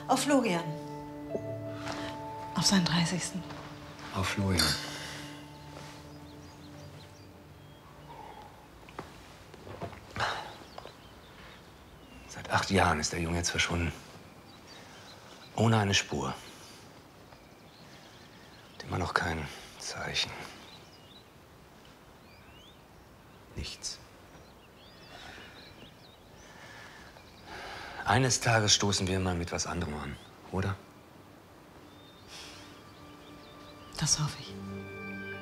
Auf Florian. Auf seinen 30. Auf Florian. Seit 8 Jahren ist der Junge jetzt verschwunden. Ohne eine Spur. Und immer noch kein Zeichen. Nichts. Eines Tages stoßen wir mal mit was anderem an, oder? Das hoffe ich.